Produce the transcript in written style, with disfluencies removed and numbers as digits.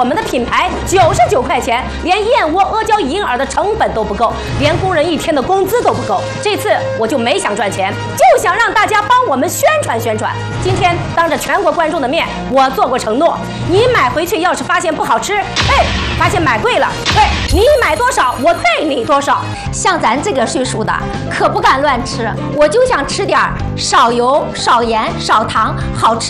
我们的品牌99块钱，连燕窝、阿胶、银耳的成本都不够，连工人1天的工资都不够。这次我就没想赚钱，就想让大家帮我们宣传宣传。今天当着全国观众的面，我做过承诺，你买回去要是发现不好吃，发现买贵了，你买多少我退你多少。 像咱这个岁数的可不敢乱吃，我就想吃点少油、少盐、少糖，好吃。